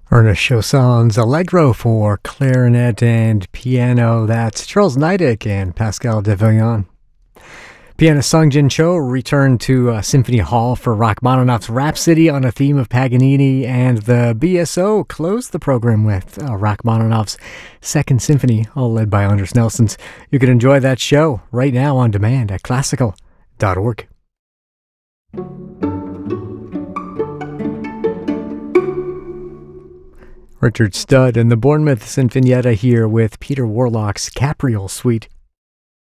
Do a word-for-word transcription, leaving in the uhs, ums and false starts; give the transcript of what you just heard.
Ernest Chaussin's Allegro for clarinet and piano. That's Charles Nidick and Pascal de Villon. Pianist Sung Jin Cho returned to uh, Symphony Hall for Rachmaninoff's Rhapsody on a theme of Paganini, and the B S O closed the program with uh, Rachmaninoff's Second Symphony, all led by Anders Nelsons. You can enjoy that show right now on demand at classical dot org. Richard Studd and the Bournemouth Sinfonietta here with Peter Warlock's Capriole Suite.